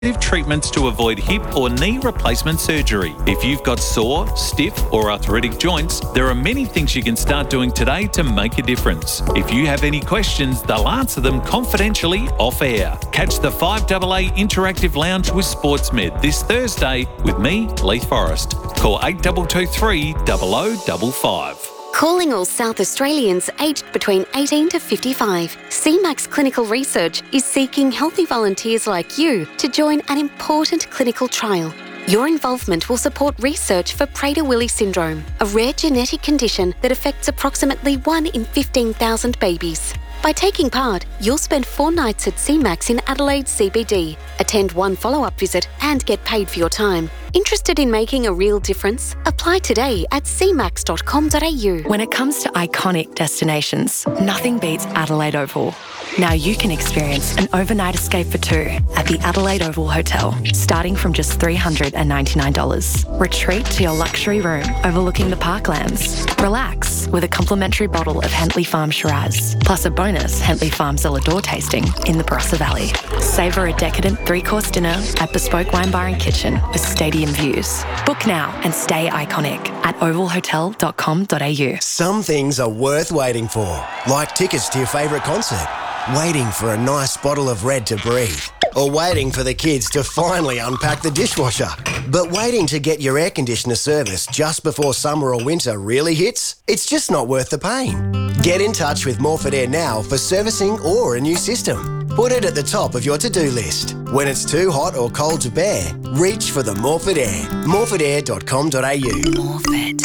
treatments to avoid hip or knee replacement surgery. If you've got sore, stiff or arthritic joints, there are many things you can start doing today to make a difference. If you have any questions, they'll answer them confidentially off air. Catch the 5AA Interactive Lounge with SportsMed this Thursday with me, Leith Forrest. Call 8223 0055. Calling all South Australians aged between 18 to 55. CMAX Clinical Research is seeking healthy volunteers like you to join an important clinical trial. Your involvement will support research for Prader-Willi syndrome, a rare genetic condition that affects approximately 1 in 15,000 babies. By taking part, you'll spend 4 nights at CMAX in Adelaide CBD, attend 1 follow-up visit and get paid for your time. Interested in making a real difference? Apply today at cmax.com.au. When it comes to iconic destinations, nothing beats Adelaide Oval. Now you can experience an overnight escape for 2 at the Adelaide Oval Hotel, starting from just $399. Retreat to your luxury room overlooking the parklands. Relax with a complimentary bottle of Hentley Farm Shiraz, plus a bonus Hentley Farm Zellador tasting in the Barossa Valley. Savour a decadent 3-course dinner at Bespoke Wine Bar and Kitchen with stadium views. Book now and stay iconic at ovalhotel.com.au. Some things are worth waiting for, like tickets to your favourite concert, waiting for a nice bottle of Red to breathe, or waiting for the kids to finally unpack the dishwasher. But waiting to get your air conditioner serviced just before summer or winter really hits? It's just not worth the pain. Get in touch with Morford Air now for servicing or a new system. Put it at the top of your to-do list. When it's too hot or cold to bear, reach for the Morford Air. morfordair.com.au. Morford.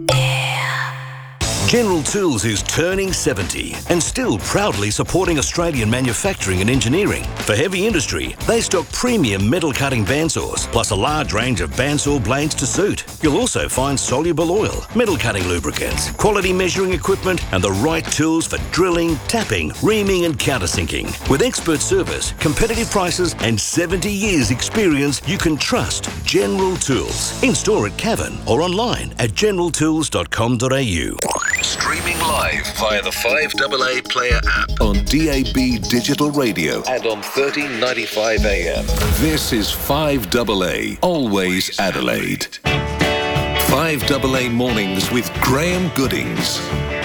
General Tools is turning 70 and still proudly supporting Australian manufacturing and engineering. For heavy industry, they stock premium metal cutting bandsaws, plus a large range of bandsaw blades to suit. You'll also find soluble oil, metal cutting lubricants, quality measuring equipment, and the right tools for drilling, tapping, reaming, and countersinking. With expert service, competitive prices, and 70 years experience, you can trust General Tools. In store at Cavan or online at generaltools.com.au. Streaming live via the 5AA Player app on DAB Digital Radio and on 1395 AM. This is 5AA, always Adelaide. 5AA Mornings with Graham Goodings.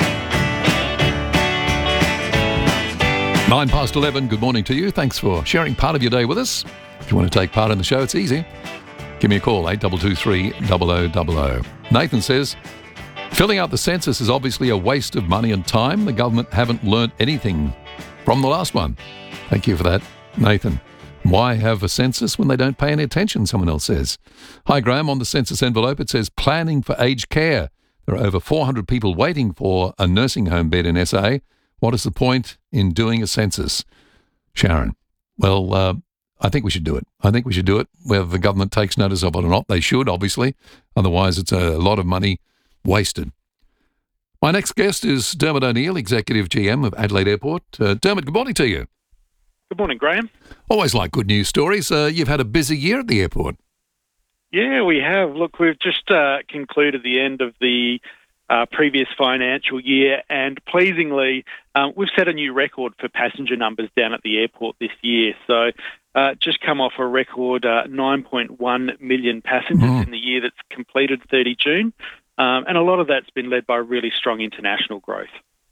11:09, good morning to you. Thanks for sharing part of your day with us. If you want to take part in the show, it's easy. Give me a call, 8223 0000. Nathan says, filling out the census is obviously a waste of money and time. The government haven't learnt anything from the last one. Thank you for that, Nathan. Why have a census when they don't pay any attention, someone else says. Hi, Graham. On the census envelope, it says planning for aged care. There are over 400 people waiting for a nursing home bed in SA. What is the point in doing a census? Sharon. Well, I think we should do it. I think we should do it, whether the government takes notice of it or not. They should, obviously. Otherwise, it's a lot of money wasted. My next guest is Dermot O'Neill, Executive GM of Adelaide Airport. Dermot, good morning to you. Good morning, Graham. Always like good news stories. You've had a busy year at the airport. Yeah, we have. Look, we've just concluded the end of the previous financial year, and pleasingly, we've set a new record for passenger numbers down at the airport this year. So just come off a record 9.1 million passengers in the year that's completed 30 June. And a lot of that's been led by really strong international growth.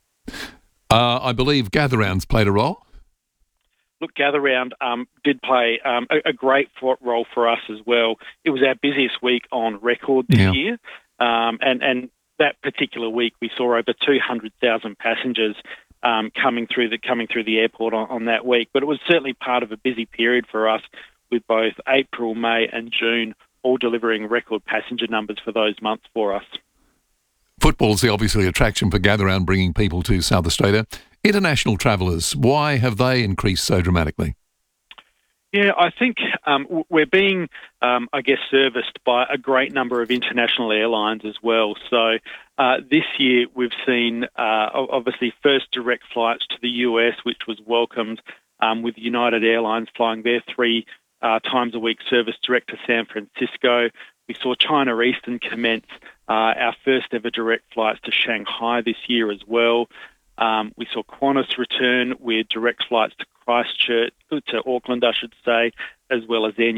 I believe Gather-Rounds played a role. Look, Gather-Round did play a great role for us as well. It was our busiest week on record this year. And that particular week, we saw over 200,000 passengers coming through the airport on that week. But it was certainly part of a busy period for us, with both April, May and June all delivering record passenger numbers for those months for us. Football's the obviously attraction for Gather-Round, bringing people to South Australia. International travellers, why have they increased so dramatically? Yeah, I think we're being, serviced by a great number of international airlines as well. So this year we've seen, obviously, first direct flights to the US, which was welcomed with United Airlines flying their 3 times a week service direct to San Francisco. We saw China Eastern commence our first ever direct flights to Shanghai this year as well. We saw Qantas return with direct flights to Christchurch, to Auckland, I should say, as well as their